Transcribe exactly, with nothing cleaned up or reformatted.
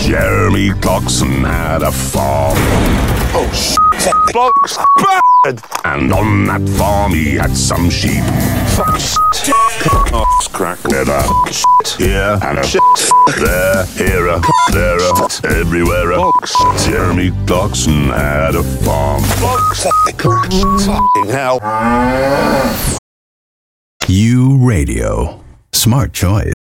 Jeremy Clarkson had a farm. Oh, shit. Blokes bad. And on that farm he had some sheep. Fuck shit. Oh, crack. Never Shit. here and a Shit. there, here a, there a, everywhere a. Jeremy Clarkson had a farm. Blokes fucking hell. U Radio. Smart choice.